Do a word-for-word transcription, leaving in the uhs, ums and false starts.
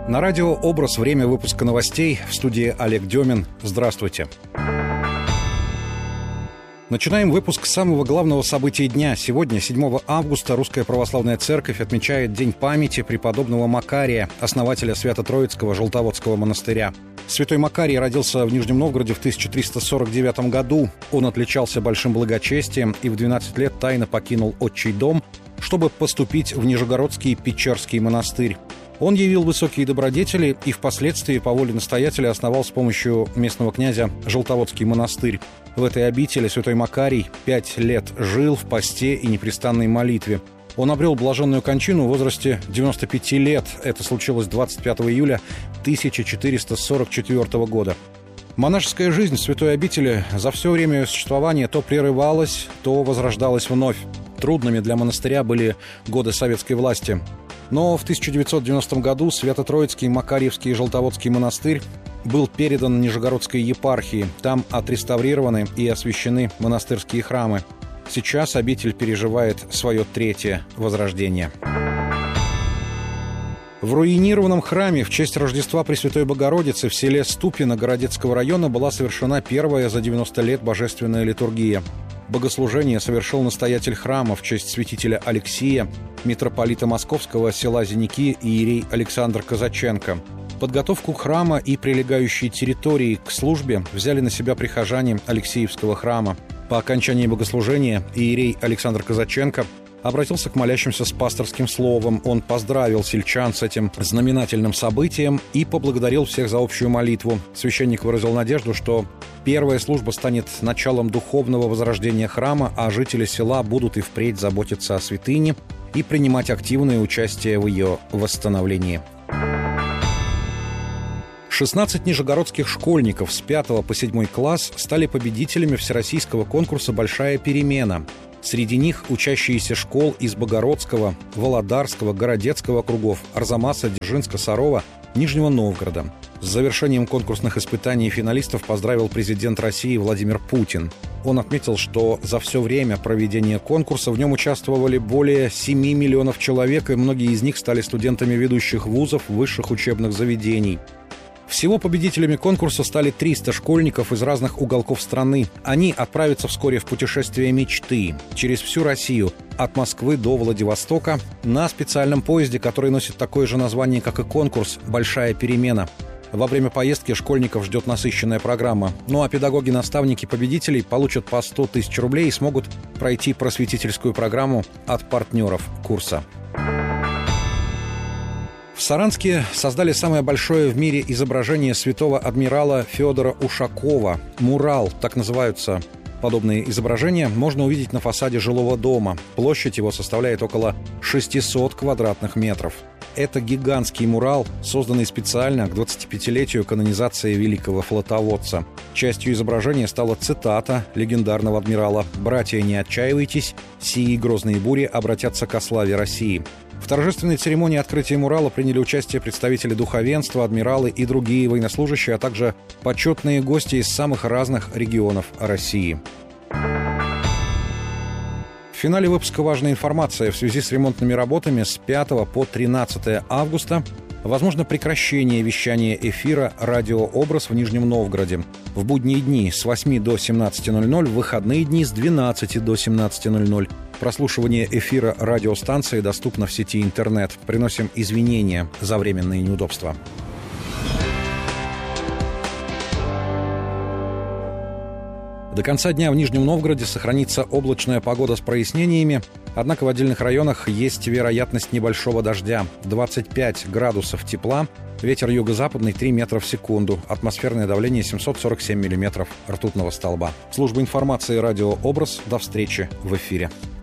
На радио «Образ» время выпуска новостей. В студии Олег Демин. Здравствуйте. Начинаем выпуск с самого главного события дня. Сегодня, седьмого августа, Русская Православная Церковь отмечает День памяти преподобного Макария, основателя Свято-Троицкого Желтоводского монастыря. Святой Макарий родился в Нижнем Новгороде в тысяча триста сорок девятом году. Он отличался большим благочестием и в двенадцать лет тайно покинул отчий дом, чтобы поступить в Нижегородский Печерский монастырь. Он явил высокие добродетели и впоследствии по воле настоятеля основал с помощью местного князя Желтоводский монастырь. В этой обители святой Макарий пять лет жил в посте и непрестанной молитве. Он обрел блаженную кончину в возрасте девяноста пяти лет. Это случилось двадцать пятого июля тысяча четыреста сорок четвёртого года. Монашеская жизнь в святой обители за все время ее существования то прерывалась, то возрождалась вновь. Трудными для монастыря были годы советской власти. Но в тысяча девятьсот девяностом году Свято-Троицкий Макарьевский Желтоводский монастырь был передан Нижегородской епархии. Там отреставрированы и освящены монастырские храмы. Сейчас обитель переживает свое третье возрождение. В руинированном храме в честь Рождества Пресвятой Богородицы в селе Ступино Городецкого района была совершена первая за девяносто лет божественная литургия. Богослужение совершил настоятель храма в честь святителя Алексия, митрополита Московского села Зеники иерей Александр Казаченко. Подготовку храма и прилегающей территории к службе взяли на себя прихожане Алексеевского храма. По окончании богослужения иерей Александр Казаченко обратился к молящимся с пасторским словом. Он поздравил сельчан с этим знаменательным событием и поблагодарил всех за общую молитву. Священник выразил надежду, что первая служба станет началом духовного возрождения храма, а жители села будут и впредь заботиться о святыне и принимать активное участие в ее восстановлении. шестнадцать нижегородских школьников с пятого по седьмой класс стали победителями всероссийского конкурса «Большая перемена». Среди них учащиеся школ из Богородского, Володарского, Городецкого округов, Арзамаса, Дзержинска, Сарова, Нижнего Новгорода. С завершением конкурсных испытаний финалистов поздравил президент России Владимир Путин. Он отметил, что за все время проведения конкурса в нем участвовали более семи миллионов человек, и многие из них стали студентами ведущих вузов, высших учебных заведений. Всего победителями конкурса стали триста школьников из разных уголков страны. Они отправятся вскоре в путешествие мечты через всю Россию, от Москвы до Владивостока, на специальном поезде, который носит такое же название, как и конкурс «Большая перемена». Во время поездки школьников ждет насыщенная программа. Ну а педагоги-наставники победителей получат по сто тысяч рублей и смогут пройти просветительскую программу от партнеров курса. В Саранске создали самое большое в мире изображение святого адмирала Федора Ушакова. Мурал, так называются подобные изображения, можно увидеть на фасаде жилого дома. Площадь его составляет около шестисот квадратных метров. Это гигантский мурал, созданный специально к двадцатипятилетию канонизации великого флотоводца. Частью изображения стала цитата легендарного адмирала: «Братья, не отчаивайтесь, сии грозные бури обратятся ко славе России». В торжественной церемонии открытия мурала приняли участие представители духовенства, адмиралы и другие военнослужащие, а также почетные гости из самых разных регионов России. В финале выпуска важная информация. В связи с ремонтными работами с пятого по тринадцатое августа возможно прекращение вещания эфира «Радио Образ» в Нижнем Новгороде. В будние дни с восьми до семнадцати ноль-ноль, в выходные дни с двенадцати до семнадцати ноль-ноль. Прослушивание эфира радиостанции доступно в сети интернет. Приносим извинения за временные неудобства. До конца дня в Нижнем Новгороде сохранится облачная погода с прояснениями, однако в отдельных районах есть вероятность небольшого дождя. двадцать пять градусов тепла, ветер юго-западный три метра в секунду, атмосферное давление семьсот сорок семь миллиметров ртутного столба. Служба информации «Радио Образ». До встречи в эфире.